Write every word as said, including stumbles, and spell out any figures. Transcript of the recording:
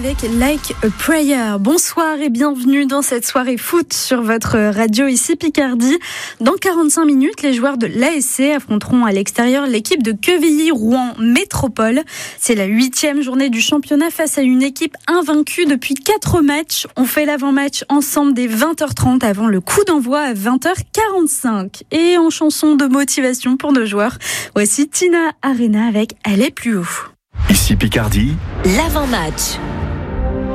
avec Like a Prayer. Bonsoir et bienvenue dans cette soirée foot sur votre radio ici Picardie. Dans quarante-cinq minutes, les joueurs de l'A S C affronteront à l'extérieur l'équipe de Quevilly-Rouen Métropole. C'est la huitième journée du championnat face à une équipe invaincue depuis quatre matchs. On fait l'avant-match ensemble dès vingt heures trente avant le coup d'envoi à vingt heures quarante-cinq. Et en chanson de motivation pour nos joueurs, voici Tina Arena avec Elle est plus haut. Ici Picardie, l'avant-match.